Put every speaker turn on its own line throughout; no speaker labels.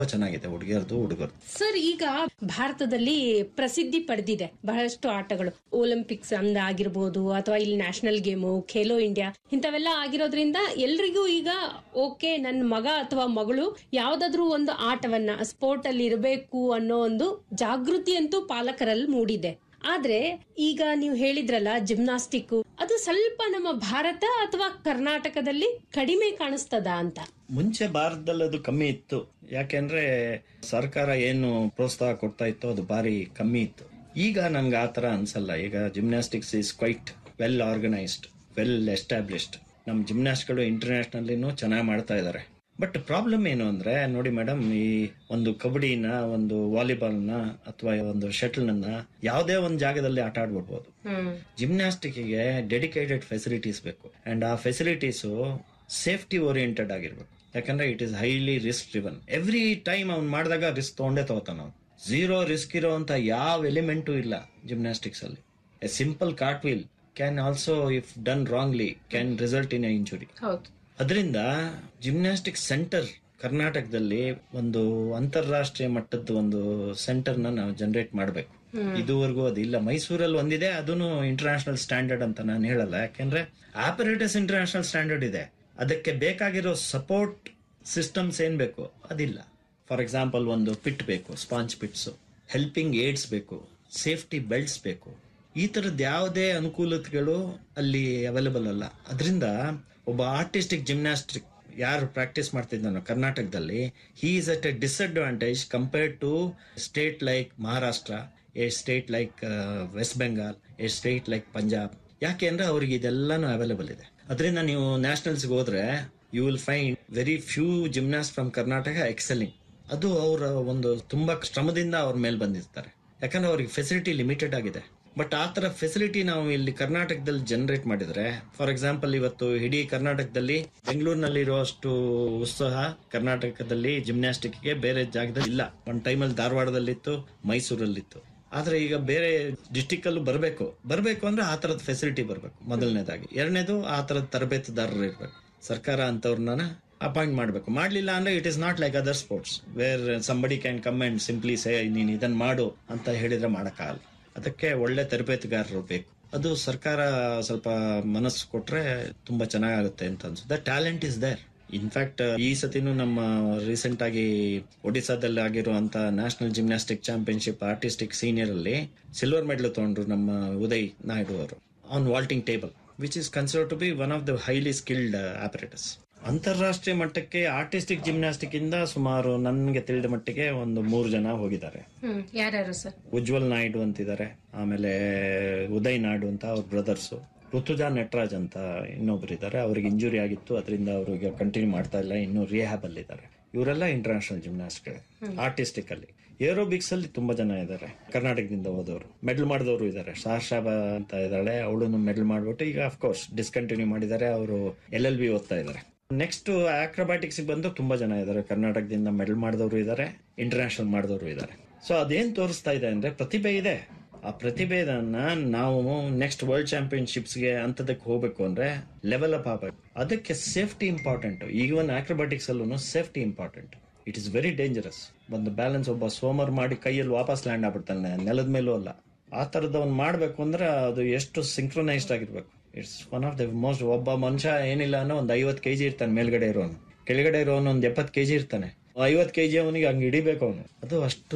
ಚೆನ್ನಾಗಿದೆ ಹುಡುಗಿಯರ್ದು ಹುಡುಗರು.
ಸರ್, ಈಗ ಭಾರತದಲ್ಲಿ ಪ್ರಸಿದ್ಧಿ ಪಡೆದಿದೆ ಬಹಳಷ್ಟು ಆಟಗಳು. ಒಲಿಂಪಿಕ್ಸ್ ಆಗಿರ್ಬೋದು ಅಥವಾ ಇಲ್ಲಿ ನ್ಯಾಷನಲ್ ಗೇಮು, ಖೇಲೋ ಇಂಡಿಯಾ ಇಂಥವೆಲ್ಲ ಆಗಿರೋದ್ರಿಂದ ಎಲ್ರಿಗೂ ಈಗ ಓಕೆ, ನನ್ನ ಮಗ ಅಥವಾ ಮಗಳು ಯಾವ್ದಾದ್ರು ಒಂದು ಆಟವನ್ನ ಸ್ಪೋರ್ಟ್ ಅಲ್ಲಿ ಇರಬೇಕು ಅನ್ನೋ ಒಂದು ಜಾಗೃತಿ ಅಂತೂ ಪಾಲಕರಲ್ಲಿ ಮೂಡಿದೆ. ಆದ್ರೆ ಈಗ ನೀವು ಹೇಳಿದ್ರಲ್ಲ ಜಿಮ್ನಾಸ್ಟಿಕ್, ಅದು ಸ್ವಲ್ಪ ನಮ್ಮ ಭಾರತ ಅಥವಾ ಕರ್ನಾಟಕದಲ್ಲಿ ಕಡಿಮೆ ಕಾಣಿಸ್ತದ ಅಂತ.
ಮುಂಚೆ ಭಾರತದಲ್ಲಿ ಅದು ಕಮ್ಮಿ ಇತ್ತು, ಯಾಕೆಂದ್ರೆ ಸರ್ಕಾರ ಏನು ಪ್ರೋತ್ಸಾಹ ಕೊಡ್ತಾ ಇತ್ತು ಅದು ಬಾರಿ ಕಮ್ಮಿ ಇತ್ತು. ಈಗ ನನ್ಗೆ ಆತರ ಅನ್ಸಲ್ಲ. ಈಗ gymnastics is quite well organised, well established. ನಮ್ ಜಿಮ್ನಾಸ್ಟ್ಗಳು ಇಂಟರ್ನ್ಯಾಷನಲ್ ಚೆನ್ನಾಗಿ ಮಾಡ್ತಾ ಇದ್ದಾರೆ. ಬಟ್ ಪ್ರಾಬ್ಲಮ್ ಏನು ಅಂದ್ರೆ ನೋಡಿ ಮೇಡಮ್, ಈ ಒಂದು ಕಬಡ್ಡಿನ, ಒಂದು ವಾಲಿಬಾಲ್ನ ಅಥವಾ ಒಂದು ಶಟಲ್ನ ಯಾವುದೇ ಒಂದು ಜಾಗದಲ್ಲಿ ಆಟ ಆಡ್ಬಿಡ್ಬೋದು. ಜಿಮ್ನಾಸ್ಟಿಕ್ಗೆ ಡೆಡಿಕೇಟೆಡ್ ಫೆಸಿಲಿಟೀಸ್ ಬೇಕು, ಅಂಡ್ ಆ ಫೆಸಿಲಿಟೀಸ್ ಸೇಫ್ಟಿ ಓರಿಯೆಂಟೆಡ್ ಆಗಿರ್ಬೇಕು. ಯಾಕಂದ್ರೆ it is highly risk driven. Every time ಅವ್ನು ಮಾಡಿದಾಗ ರಿಸ್ಕ್ ತಗೋತಾನ. ಅವ್ನು ಝೀರೋ ರಿಸ್ಕ್ ಇರೋಂತ ಯಾವ ಎಲಿಮೆಂಟು ಇಲ್ಲ ಜಿಮ್ನಾಸ್ಟಿಕ್ಸ್ ಅಲ್ಲಿ. A simple cart wheel can also, if done wrongly, can result in a injury. ಅದರಿಂದ ಜಿಮ್ನಾಸ್ಟಿಕ್ ಸೆಂಟರ್ ಕರ್ನಾಟಕದಲ್ಲಿ ಒಂದು ಅಂತಾರಾಷ್ಟ್ರೀಯ ಮಟ್ಟದ ಒಂದು ಸೆಂಟರ್ ನಾವು ಜನರೇಟ್ ಮಾಡಬೇಕು. ಇದುವರೆಗೂ ಅದಿಲ್ಲ. ಮೈಸೂರಲ್ಲಿ ಒಂದಿದೆ, ಅದನ್ನು ಇಂಟರ್ನ್ಯಾಷನಲ್ ಸ್ಟ್ಯಾಂಡರ್ಡ್ ಅಂತ ನಾನು ಹೇಳಲ್ಲ, ಯಾಕೆಂದ್ರೆ ಆಪರೇಟರ್ಸ್ ಇಂಟರ್ನ್ಯಾಷನಲ್ ಸ್ಟ್ಯಾಂಡರ್ಡ್ ಇದೆ. ಅದಕ್ಕೆ ಬೇಕಾಗಿರೋ ಸಪೋರ್ಟ್ ಸಿಸ್ಟಮ್ಸ್ ಏನ್ ಬೇಕು ಅದಿಲ್ಲ. ಫಾರ್ ಎಕ್ಸಾಂಪಲ್ ಒಂದು ಪಿಟ್ ಬೇಕು, ಸ್ಪಾಂಜ್ ಪಿಟ್ಸ್, ಹೆಲ್ಪಿಂಗ್ ಏಡ್ಸ್ ಬೇಕು, ಸೇಫ್ಟಿ ಬೆಲ್ಟ್ಸ್ ಬೇಕು. ಈ ತರದ್ ಯಾವುದೇ ಅನುಕೂಲತೆಗಳು ಅಲ್ಲಿ ಅವೈಲೇಬಲ್ ಅಲ್ಲ. ಅದರಿಂದ ಒಬ್ಬ ಆರ್ಟಿಸ್ಟಿಕ್ ಜಿಮ್ನಾಸ್ಟಿಕ್ ಯಾರು ಪ್ರಾಕ್ಟೀಸ್ ಮಾಡ್ತಿದ್ದಾನೋ ಕರ್ನಾಟಕದಲ್ಲಿ, he is at A disadvantage compared to state like Maharashtra, A state like West Bengal, A state like Punjab. ಯಾಕೆ ಅಂದ್ರೆ ಅವ್ರಿಗೆ ಇದೆಲ್ಲಾನು ಅವೈಲೇಬಲ್ ಇದೆ. ಅದರಿಂದ ನೀವು ನ್ಯಾಷನಲ್ಸ್ಗೆ ಹೋದ್ರೆ you will find very few gymnast from Karnataka ಎಕ್ಸೆಲಿಂಗ್. ಅದು ಅವರ ಒಂದು ತುಂಬಾ ಶ್ರಮದಿಂದ ಅವ್ರ ಮೇಲೆ ಬಂದಿರ್ತಾರೆ, ಯಾಕಂದ್ರೆ ಅವ್ರಿಗೆ ಫೆಸಿಲಿಟಿ ಲಿಮಿಟೆಡ್ ಆಗಿದೆ. ಬಟ್ ಆ ತರ ಫೆಸಿಲಿಟಿ ನಾವು ಇಲ್ಲಿ ಕರ್ನಾಟಕದಲ್ಲಿ ಜನರೇಟ್ ಮಾಡಿದ್ರೆ, ಫಾರ್ ಎಕ್ಸಾಂಪಲ್ ಇವತ್ತು ಇಡೀ ಕರ್ನಾಟಕದಲ್ಲಿ ಬೆಂಗಳೂರಿನಲ್ಲಿರೋ ಅಷ್ಟು ಉತ್ಸಾಹ ಕರ್ನಾಟಕದಲ್ಲಿ ಜಿಮ್ನಾಸ್ಟಿಕ್ಗೆ ಬೇರೆ ಜಾಗದಲ್ಲಿ ಇಲ್ಲ. ಒಂದ್ ಟೈಮಲ್ಲಿ ಧಾರವಾಡದಲ್ಲಿತ್ತು, ಮೈಸೂರಲ್ಲಿತ್ತು. ಆದ್ರೆ ಈಗ ಬೇರೆ ಡಿಸ್ಟಿಕ್ ಅಲ್ಲೂ ಬರ್ಬೇಕು ಅಂದ್ರೆ ಆ ತರದ ಫೆಸಿಲಿಟಿ ಬರ್ಬೇಕು ಮೊದಲನೇದಾಗಿ. ಎರಡನೇದು ಆ ತರದ ತರಬೇತುದಾರರು ಇರ್ಬೇಕು. ಸರ್ಕಾರ ಅಂತವ್ರನ್ನ ಅಪಾಯಿಂಟ್ ಮಾಡ್ಬೇಕು. ಮಾಡ್ಲಿಲ್ಲ ಅಂದ್ರೆ it is not like other sports wear somebody can come and simply ಸೇ ನೀನ್ ಇದನ್ನ ಮಾಡು ಅಂತ ಹೇಳಿದ್ರೆ ಮಾಡಕ್ಕಾಗಲ್ಲ. ಅದಕ್ಕೆ ಒಳ್ಳೆ ತರಬೇತುಗಾರರು ಬೇಕು. ಅದು ಸರ್ಕಾರ ಸ್ವಲ್ಪ ಮನಸ್ಸು ಕೊಟ್ರೆ ತುಂಬಾ ಚೆನ್ನಾಗುತ್ತೆ ಅಂತ ಅನ್ಸುತ್ತೆ. Talent is there. ಇನ್ಫ್ಯಾಕ್ಟ್ ಈ ಸತಿನೂ ನಮ್ಮ ರೀಸೆಂಟ್ ಆಗಿ ಒಡಿಸಾದಲ್ಲಿ ಆಗಿರುವಂತ national gymnastic championship artistic senior ಅಲ್ಲಿ ಸಿಲ್ವರ್ ಮೆಡಲ್ ತಗೊಂಡ್ರು ನಮ್ಮ ಉದಯ್ ನಾಯ್ಡು ಅವರು on vaulting table, which is considered to B one of the highly skilled operators. ಅಂತಾರಾಷ್ಟ್ರೀಯ ಮಟ್ಟಕ್ಕೆ ಆರ್ಟಿಸ್ಟಿಕ್ ಜಿಮ್ನಾಸ್ಟಿಕ್ ಇಂದ ಸುಮಾರು ನನ್ಗೆ ತಿಳಿದ ಮಟ್ಟಿಗೆ ಒಂದು 3 ಜನ ಹೋಗಿದ್ದಾರೆ.
ಯಾರ್ಯಾರು ಸರ್?
ಉಜ್ವಲ್ ನಾಯ್ಡು ಅಂತಿದ್ದಾರೆ, ಆಮೇಲೆ ಉದಯ್ ನಾಯ್ಡು ಅಂತ ಅವ್ರ ಬ್ರದರ್ಸ್, ಋತುಜಾ ನಟರಾಜ್ ಅಂತ ಇನ್ನೊಬ್ರು ಇದ್ದಾರೆ. ಅವ್ರಿಗೆ ಇಂಜುರಿ ಆಗಿತ್ತು, ಅದರಿಂದ ಅವ್ರಿಗೆ ಕಂಟಿನ್ಯೂ ಮಾಡ್ತಾ ಇಲ್ಲ, ಇನ್ನು ರಿಹ್ಯಾಬ್ ಅಲ್ಲಿ ಇದ್ದಾರೆ. ಇವರೆಲ್ಲ ಇಂಟರ್ನ್ಯಾಷನಲ್ ಜಿಮ್ನಾಸ್ಟ್ ಆರ್ಟಿಸ್ಟಿಕ್ ಅಲ್ಲಿ. ಏರೋಬಿಕ್ಸ್ ಅಲ್ಲಿ ತುಂಬಾ ಜನ ಇದ್ದಾರೆ ಕರ್ನಾಟಕದಿಂದ ಹೋದವರು, ಮೆಡಲ್ ಮಾಡಿದವರು ಇದ್ದಾರೆ. ಶಾಬಾ ಅಂತ ಇದ್ದಾಳೆ, ಅವಳು ಮೆಡಲ್ ಮಾಡ್ಬಿಟ್ಟು ಈಗ ಅಫ್ಕೋರ್ಸ್ ಡಿಸ್ಕಂಟಿನ್ಯೂ ಮಾಡಿದ್ದಾರೆ. ಅವರು LLB ಓದ್ತಾ ಇದ್ದಾರೆ. ನೆಕ್ಸ್ಟ್ ಆಕ್ರೋಬ್ಯಾಟಿಕ್ಸ್ ಬಂದು ತುಂಬಾ ಜನ ಇದ್ದಾರೆ. ಕರ್ನಾಟಕದಿಂದ ಮೆಡಲ್ ಮಾಡಿದವರು ಇದ್ದಾರೆ, ಇಂಟರ್ನ್ಯಾಷನಲ್ ಮಾಡಿದವರು ಇದ್ದಾರೆ. ಸೊ ಅದೇನ್ ತೋರಿಸ್ತಾ ಇದೆ ಅಂದ್ರೆ ಪ್ರತಿಭೆ ಇದೆ. ಆ ಪ್ರತಿಭೆಯನ್ನ ನಾವು ನೆಕ್ಸ್ಟ್ ವರ್ಲ್ಡ್ ಚಾಂಪಿಯನ್ಶಿಪ್ಸ್ಗೆ ಅಂತದಕ್ಕೆ ಹೋಗ್ಬೇಕು ಅಂದ್ರೆ ಲೆವೆಲ್ ಅಪ್ ಆಗಬೇಕು. ಅದಕ್ಕೆ ಸೇಫ್ಟಿ ಇಂಪಾರ್ಟೆಂಟ್. ಈವನ್ ಆಕ್ರೋಬ್ಯಾಟಿಕ್ಸ್ ಅಲ್ಲೂ safety important. It is very dangerous. ಒಂದು ಬ್ಯಾಲೆನ್ಸ್ ಒಬ್ಬ ಸೋಮರ್ ಮಾಡಿ ಕೈಯಲ್ಲಿ ವಾಪಸ್ ಲ್ಯಾಂಡ್ ಆಗ್ಬಿಡ್ತಾನೆ, ನೆಲದ ಮೇಲೂ ಅಲ್ಲ. ಆ ತರದವನ್ ಮಾಡ್ಬೇಕು ಅಂದ್ರೆ ಅದು ಎಷ್ಟು ಸಿಂಕ್ರೊನೈಸ್ಡ್ ಆಗಿರ್ಬೇಕು. It's one of the most. ಒಬ್ಬ ಮನುಷ್ಯ ಏನಿಲ್ಲ ಅನ್ನೋ ಒಂದು 50 kg ಇರ್ತಾನೆ, ಮೇಲ್ಗಡೆ ಇರೋನು, ಕೆಳಗಡೆ ಇರೋನು ಒಂದು 70 kg ಇರ್ತಾನೆ. 50 kg ಅವನಿಗೆ ಹಂಗೆ ಹಿಡಿಬೇಕು ಅವನು. ಅದು ಅಷ್ಟು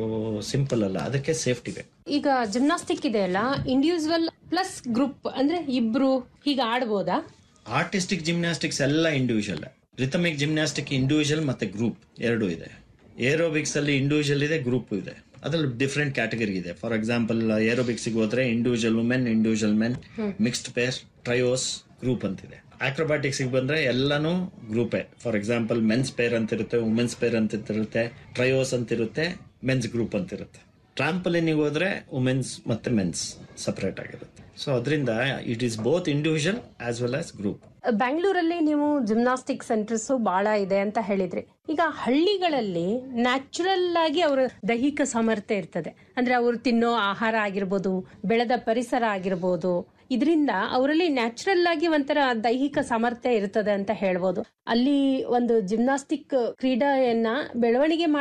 ಸಿಂಪಲ್ ಅಲ್ಲ, ಅದಕ್ಕೆ ಸೇಫ್ಟಿ ಬೇಕು.
ಈಗ ಜಿಮ್ನಾಸ್ಟಿಕ್ ಇದೆ ಅಲ್ಲ, ಇಂಡಿವಿಜುವಲ್ ಪ್ಲಸ್ ಗ್ರೂಪ್ ಅಂದ್ರೆ ಇಬ್ರು ಹೀಗೆ ಆಡ್ಬೋದಾ?
ಆರ್ಟಿಸ್ಟಿಕ್ ಜಿಮ್ನಾಸ್ಟಿಕ್ಸ್ ಎಲ್ಲ ಇಂಡಿವಿಜುವಲ್. ರಿಥಮಿಕ್ ಜಿಮ್ನಾಸ್ಟಿಕ್ ಇಂಡಿವಿಜುವಲ್ ಮತ್ತೆ ಗ್ರೂಪ್ ಎರಡೂ ಇದೆ. ಏರೋಬಿಕ್ಸ್ ಅಲ್ಲಿ ಇಂಡಿವಿಜುವಲ್ ಇದೆ, ಗ್ರೂಪ್ ಇದೆ. ಅದ್ರಲ್ಲಿ ಡಿಫ್ರೆಂಟ್ ಕ್ಯಾಟಗರಿ ಇದೆ. ಫಾರ್ ಎಕ್ಸಾಂಪಲ್ ಏರೋಬಿಕ್ಸ್ ಹೋದ್ರೆ individual women, individual men, mixed peer, ಟ್ರಯೋಸ್, group ಅಂತಿದೆ. ಆಕ್ರೋಬ್ಯಾಟಿಕ್ಸ್ ಬಂದ್ರೆ ಎಲ್ಲಾನು ಗ್ರೂಪೇ. ಫಾರ್ ಎಕ್ಸಾಂಪಲ್ ಮೆನ್ಸ್ ಪೇರ್ ಅಂತಿರುತ್ತೆ, ವುಮೆನ್ಸ್ ಪೇರ್ ಅಂತಿರುತ್ತೆ, ಟ್ರಯೋಸ್ ಅಂತಿರುತ್ತೆ, ಮೆನ್ಸ್ ಗ್ರೂಪ್ ಅಂತಿರುತ್ತೆ. ಟ್ರಾಂಪಲಿನಿಗೆ ಹೋದ್ರೆ ವುಮೆನ್ಸ್ ಮತ್ತೆ ಮೆನ್ಸ್ ಸಪರೇಟ್ ಆಗಿರುತ್ತೆ. ಸೊ ಅದರಿಂದ it is both individual as well as group.
ಬ್ಯಾಂಗ್ಳೂರಲ್ಲಿ ನೀವು ಜಿಮ್ನಾಸ್ಟಿಕ್ ಸೆಂಟರ್ಸ್ ಬಹಳ ಇದೆ ಅಂತ ಹೇಳಿದ್ರಿ. ಈಗ ಹಳ್ಳಿಗಳಲ್ಲಿ ನ್ಯಾಚುರಲ್ ಆಗಿ ಅವರ ದೈಹಿಕ ಸಾಮರ್ಥ್ಯ ಇರ್ತದೆ. ಅಂದ್ರೆ ಅವರು ತಿನ್ನೋ ಆಹಾರ ಆಗಿರ್ಬೋದು, ಬೆಳೆದ ಪರಿಸರ ಆಗಿರ್ಬೋದು, ಇದರಿಂದ ಅವರಲ್ಲಿ ನ್ಯಾಚುರಲ್ ಆಗಿ ಒಂಥರ ದೈಹಿಕ ಸಾಮರ್ಥ್ಯ ಇರ್ತದೆ ಅಂತ ಹೇಳ್ಬೋದು. ಅಲ್ಲಿ ಒಂದು ಜಿಮ್ನಾಸ್ಟಿಕ್ ಕ್ರೀಡೆಯನ್ನ ಬೆಳವಣಿಗೆ